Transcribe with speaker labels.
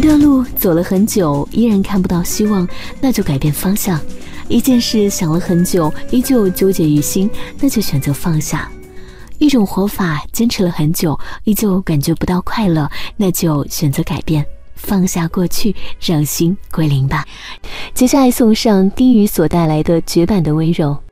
Speaker 1: 段路走了很久，依然看不到希望，那就改变方向。一件事想了很久，依旧纠结于心，那就选择放下。一种活法坚持了很久，依旧感觉不到快乐，那就选择改变，放下过去，让心归零吧。接下来送上丁宇所带来的绝版的温柔。